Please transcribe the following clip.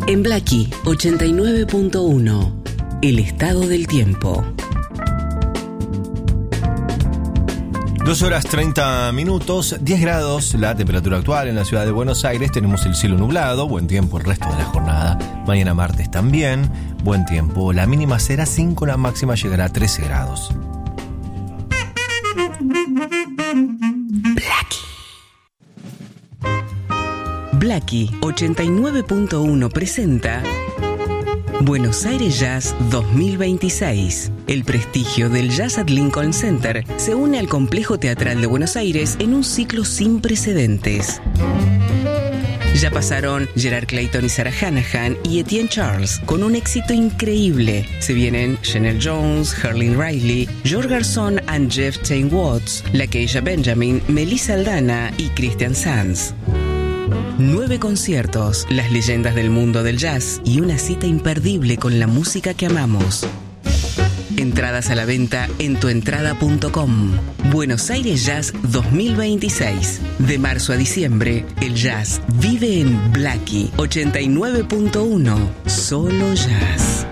En Blackie 89.1, el estado del tiempo. 2 horas 30 minutos, 10 grados la temperatura actual en la ciudad de Buenos Aires. Tenemos el cielo nublado, buen tiempo el resto de la jornada. Mañana martes también, buen tiempo. La mínima será 5, la máxima llegará a 13 grados. Blackie 89.1 presenta Buenos Aires Jazz 2026. El prestigio del Jazz at Lincoln Center se une al Complejo Teatral de Buenos Aires en un ciclo sin precedentes. Ya pasaron Gerard Clayton y Sarah Hanahan y Etienne Charles con un éxito increíble. Se vienen Janelle Jones, Herlin Riley, George Garzón and Jeff Tain Watts, Lakeisha Benjamin, Melissa Aldana y Christian Sands. 9 conciertos, las leyendas del mundo del jazz y una cita imperdible con la música que amamos. Entradas a la venta en tuentrada.com. Buenos Aires Jazz 2026. De marzo a diciembre, el jazz vive en Blackie 89.1. Solo jazz.